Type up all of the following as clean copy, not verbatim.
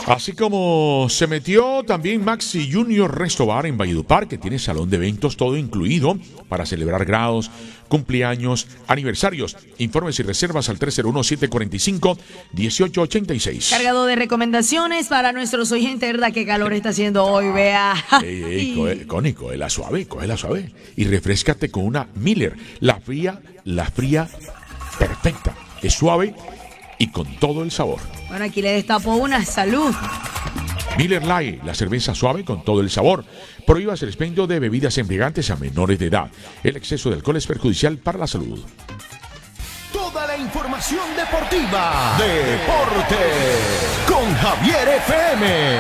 Así como se metió también Maxi Junior Resto Bar en Valledupar, que tiene salón de eventos todo incluido para celebrar grados, cumpleaños, aniversarios. Informes y reservas al 301-745-1886. Cargado de recomendaciones para nuestros oyentes, ¿verdad? Qué calor está haciendo hoy, vea. Cógela suave. Y refrescate con una Miller, la fría perfecta. Es suave y con todo el sabor. Bueno, aquí le destapo una. Salud. Miller Lite, la cerveza suave con todo el sabor. Prohíbas el expendio de bebidas embriagantes a menores de edad. El exceso de alcohol es perjudicial para la salud. Toda la información deportiva. Deporte con Javier FM.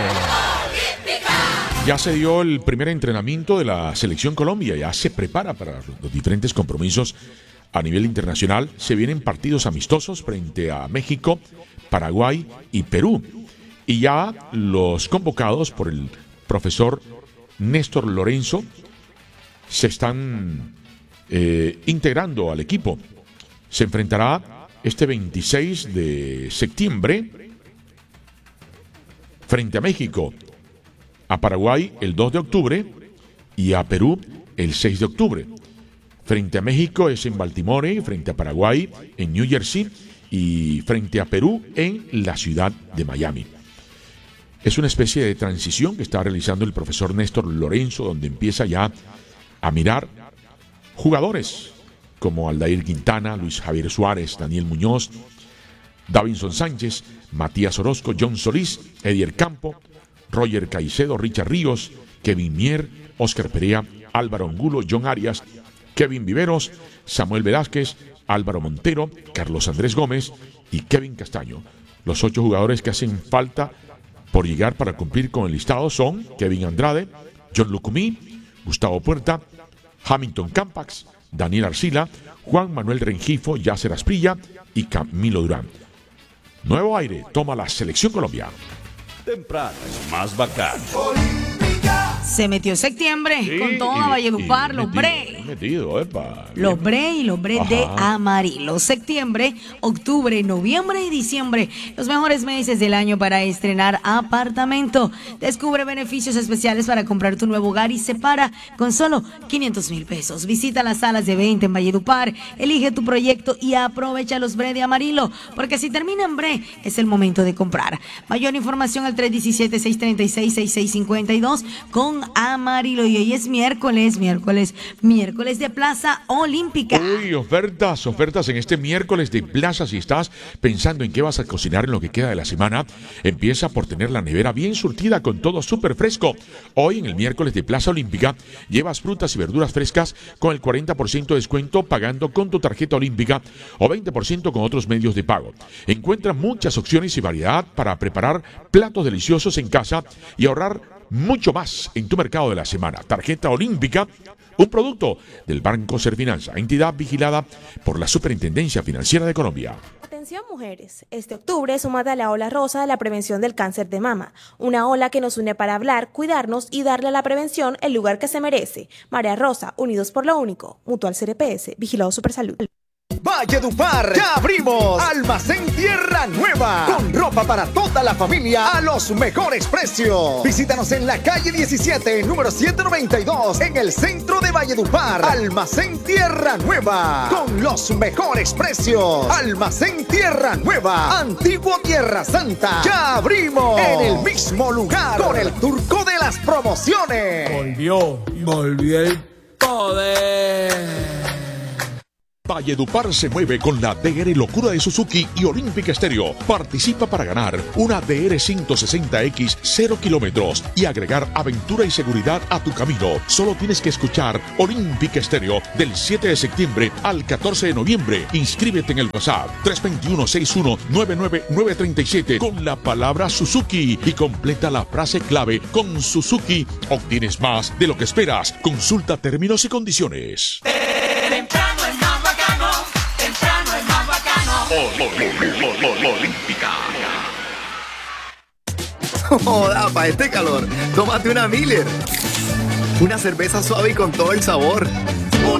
Ya se dio el primer entrenamiento de la Selección Colombia. Ya se prepara para los diferentes compromisos a nivel internacional. Se vienen partidos amistosos frente a México, Paraguay y Perú. Y ya los convocados por el profesor Néstor Lorenzo se están integrando al equipo. Se enfrentará este 26 de septiembre frente a México, a Paraguay el 2 de octubre y a Perú el 6 de octubre. Frente a México es en Baltimore, frente a Paraguay en New Jersey y frente a Perú en la ciudad de Miami. Es una especie de transición que está realizando el profesor Néstor Lorenzo, donde empieza ya a mirar jugadores como Aldair Quintana, Luis Javier Suárez, Daniel Muñoz, Davinson Sánchez, Matías Orozco, John Solís, Edier Campo, Roger Caicedo, Richard Ríos, Kevin Mier, Oscar Perea, Álvaro Angulo, John Arias, Kevin Viveros, Samuel Velázquez, Álvaro Montero, Carlos Andrés Gómez y Kevin Castaño. Los 8 jugadores que hacen falta por llegar para cumplir con el listado son Kevin Andrade, John Lucumí, Gustavo Puerta, Hamilton Campax, Daniel Arcila, Juan Manuel Rengifo, Yasser Asprilla y Camilo Durán. Nuevo aire toma la Selección Colombia. Temprano es más bacán. Se metió septiembre con toda Valledupar, los Bre. Los Bre y los Bre de amarillo. Septiembre, octubre, noviembre y diciembre. Los mejores meses del año para estrenar apartamento. Descubre beneficios especiales para comprar tu nuevo hogar y separa con solo 500,000 pesos. Visita las salas de venta en Valledupar. Elige tu proyecto y aprovecha los Bre de amarillo. Porque si termina en Bre, es el momento de comprar. Mayor información al 317-636-6652 con Amarillo. Y hoy es miércoles de Plaza Olímpica. Uy, ofertas en este miércoles de Plaza. Si estás pensando en qué vas a cocinar en lo que queda de la semana, empieza por tener la nevera bien surtida con todo súper fresco. Hoy en el miércoles de Plaza Olímpica llevas frutas y verduras frescas con el 40% de descuento pagando con tu tarjeta olímpica o 20% con otros medios de pago. Encuentra muchas opciones y variedad para preparar platos deliciosos en casa y ahorrar mucho más en tu mercado de la semana. Tarjeta Olímpica, un producto del Banco Serfinanza, entidad vigilada por la Superintendencia Financiera de Colombia. Atención mujeres, este octubre súmate a la ola rosa de la prevención del cáncer de mama, una ola que nos une para hablar, cuidarnos y darle a la prevención el lugar que se merece. Marea Rosa, unidos por lo único. Mutual CRPS, vigilado Supersalud. Valledupar, ya abrimos Almacén Tierra Nueva, con ropa para toda la familia a los mejores precios. Visítanos en la calle 17, número 792, en el centro de Valledupar. Almacén Tierra Nueva, con los mejores precios. Almacén Tierra Nueva, Antiguo Tierra Santa, ya abrimos en el mismo lugar con el turco de las promociones. Volvió el poder. Valledupar se mueve con la DR Locura de Suzuki y Olympic Stereo. Participa para ganar una DR 160X 0 kilómetros y agregar aventura y seguridad a tu camino. Solo tienes que escuchar Olympic Stereo del 7 de septiembre al 14 de noviembre. Inscríbete en el WhatsApp 321-61-99937 con la palabra Suzuki y completa la frase clave con Suzuki. Obtienes más de lo que esperas. Consulta términos y condiciones. Temprano es más bacano, temprano es más bacano. Olímpica. Joda, para este calor, tómate una Miller. Una cerveza suave y con todo el sabor.